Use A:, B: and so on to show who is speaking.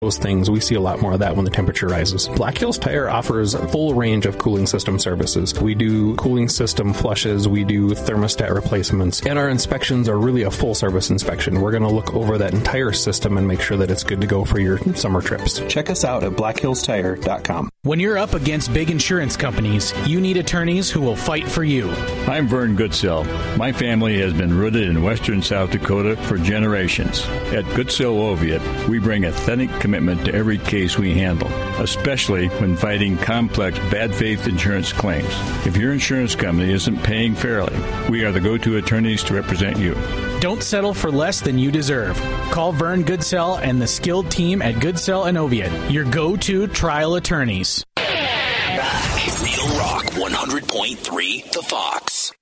A: those things. We see a lot more of that when the temperature rises. Black Hills Tire offers a full range of cooling system services. We do cooling system flushes, we do thermostat replacements, and our inspections are really a full service inspection. We're going to look over that entire system and make sure that it's good to go for your summer trips. Check us out at blackhillstire.com.
B: When you're up against big insurance companies, you need attorneys who will fight for you.
C: I'm Vern Goodsell. My family has been rooted in western South Dakota for generations. At Goodsell Oviatt, we bring authentic commitment to every case we handle, especially when fighting complex bad faith insurance claims. If your insurance company isn't paying fairly, we are the go-to attorneys to represent you.
B: Don't settle for less than you deserve. Call Vern Goodsell and the skilled team at Goodsell and Oviatt, your go-to trial attorneys.
D: Back. Real Rock 100.3 The Fox.